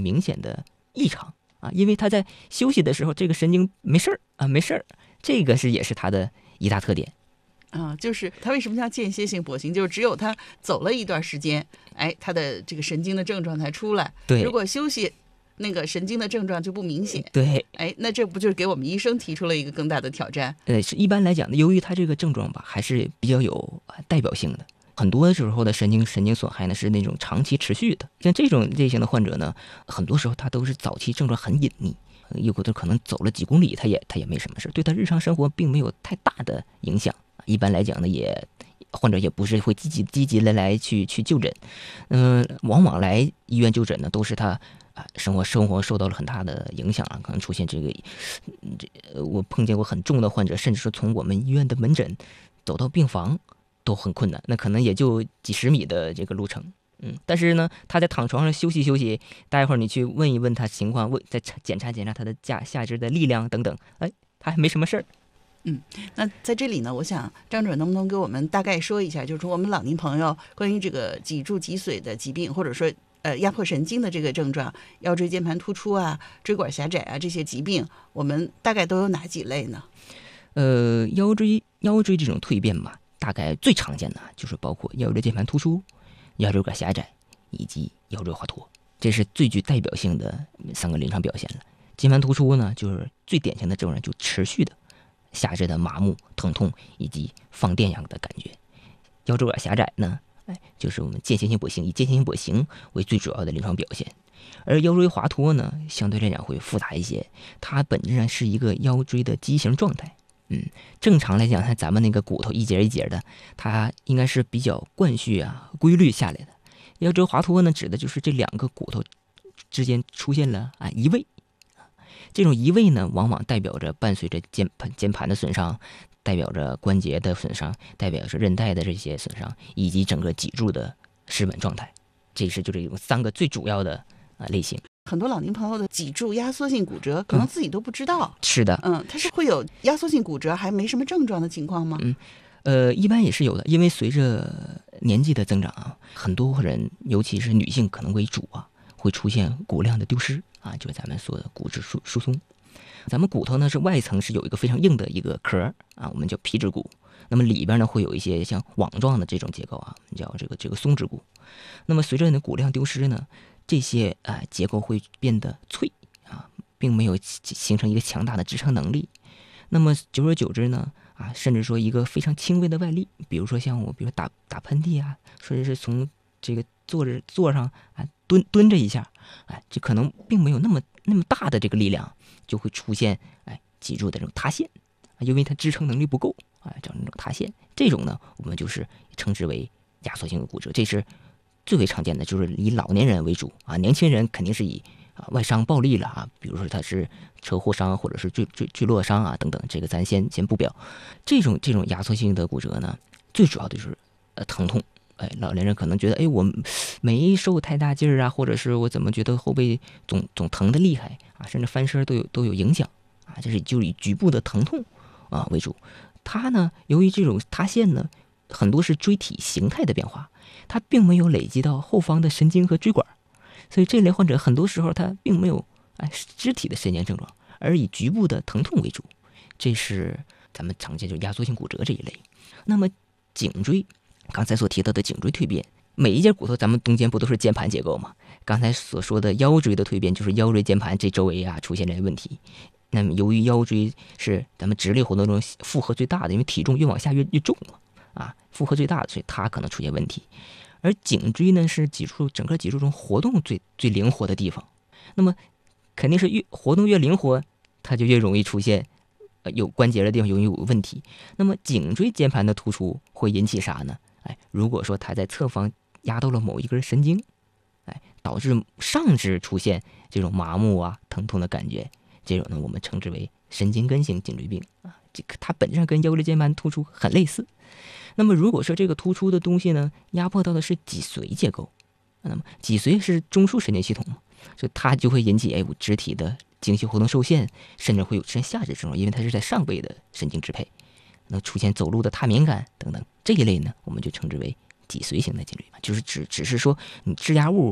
明显的异常啊，因为他在休息的时候，这个神经没事儿，这个也是他的一大特点。 就是他为什么叫间歇性跛行，就是只有他走了一段时间，他的这个神经的症状才出来。 对， 如果休息，那个神经的症状就不明显。 对， 那这不就是给我们医生提出了一个更大的挑战？ 是一般来讲呢，由于他这个症状吧，还是比较有代表性的。很多时候的神经损害呢是那种长期持续的，像这种类型的患者呢，很多时候他都是早期症状很隐匿，有的可能走了几公里，他也没什么事，对他日常生活并没有太大的影响。一般来讲呢，患者也不是会积极的来去就诊，往往来医院就诊呢，都是他生活受到了很大的影响可能出现我碰见过很重的患者，甚至说从我们医院的门诊走到病房都很困难，那可能也就几十米的这个路程。但是呢，他在躺床上休息，待会儿你去问一问他情况，再检查他的下肢的力量等等，他还没什么事儿。 那在这里呢，我想张主任能不能给我们大概说一下，就是我们老年朋友关于这个脊柱脊髓的疾病，或者说压迫神经的这个症状，腰椎间盘突出椎管狭窄这些疾病，我们大概都有哪几类呢？ 腰椎这种蜕变吧，大概最常见的就是包括腰椎间盘突出、腰椎管狭窄以及腰椎滑脱，这是最具代表性的3个临床表现了。间盘突出呢，就是最典型的症状，就持续的下肢的麻木、疼痛以及放电样的感觉。腰椎管狭窄呢，就是我们间歇性跛行，以间歇性跛行为最主要的临床表现。而腰椎滑脱呢，相对来讲会复杂一些，它本质上是一个腰椎的畸形状态。正常来讲，咱们那个骨头一节一节的，它应该是比较惯序规律下来的。腰椎滑脱呢，指的就是这2个骨头之间出现了移位。这种移位呢，往往代表着伴随着肩盘的损伤，代表着关节的损伤，代表着韧带的这些损伤，以及整个脊柱的失稳状态。这是就这种3个最主要的类型。 很多老年朋友的脊柱压缩性骨折，可能自己都不知道。 是的， 他是会有压缩性骨折还没什么症状的情况吗？ 一般也是有的，因为随着年纪的增长很多人，尤其是女性可能为主会出现骨量的丢失就是咱们说的骨质疏松。咱们骨头呢是外层是有一个非常硬的一个壳我们叫皮质骨，那么里边呢会有一些像网状的这种结构叫这个松质骨。那么随着你骨量丢失呢，这些结构会变得脆并没有形成一个强大的支撑能力。那么久而久之呢甚至说一个非常轻微的外力，比如说像我，比如打喷嚏甚至是从这个坐上蹲着一下，这可能并没有那么大的这个力量，就会出现脊柱的这种塌陷因为它支撑能力不够这种塌陷。这种呢，我们就是称之为压缩性的骨折，这是最为常见的，就是以老年人为主年轻人肯定是以外伤暴力了比如说他是车祸伤或者是坠落伤等等，这个咱先不表。这种压缩性的骨折呢，最主要的就是疼痛。老年人可能觉得我没受太大劲儿或者是我怎么觉得后背总疼的厉害甚至翻身都有影响这就以局部的疼痛为主。它呢，由于这种塌陷呢，很多是椎体形态的变化，它并没有累积到后方的神经和椎管，所以这类患者很多时候他并没有肢体的神经症状，而以局部的疼痛为主。这是咱们常见就压缩性骨折这一类。那么颈椎，刚才所提到的颈椎蜕变，每一节骨头咱们中间不都是间盘结构吗？刚才所说的腰椎的蜕变，就是腰椎间盘这周围出现了问题。那么由于腰椎是咱们直立活动中负荷最大的，因为体重越往下越重负荷最大的，所以它可能出现问题。而颈椎呢，是整个脊柱中活动最灵活的地方，那么肯定是活动越灵活，它就越容易出现有关节的地方容易有问题。那么颈椎间盘的突出会引起啥呢？如果说它在侧方压到了某一根神经，导致上肢出现这种麻木疼痛的感觉，这种呢我们称之为神经根性颈椎病这个它本质上跟腰椎间盘突出很类似。那么如果说这个突出的东西呢，压迫到的是脊髓结构，那么脊髓是中枢神经系统嘛，所以它就会引起肢体的精细活动受限，甚至会有出现下肢症状，因为它是在上背的神经支配，能出现走路的踏敏感等等。这一类呢，我们就称之为脊髓型的颈椎病，就是只是说你质压物